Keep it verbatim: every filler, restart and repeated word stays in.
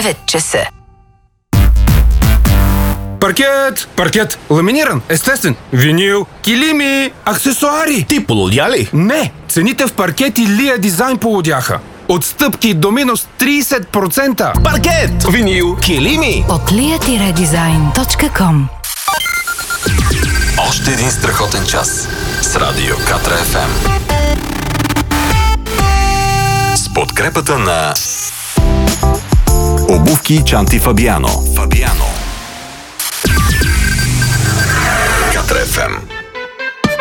девет часа. Паркет! Паркет! Ламиниран, естествен, винил, килими, аксесуари! Ти полудя ли? Не! Цените в Паркет и Лия Дизайн полудяха. Отстъпки до минус трийсет процента. Паркет! Винил, килими! От лия дизайн точка ком. Още един страхотен час с Радио Катра еф ем. С подкрепата на Обувки и чанти Фабиано. Фабиано. Катра еф ем.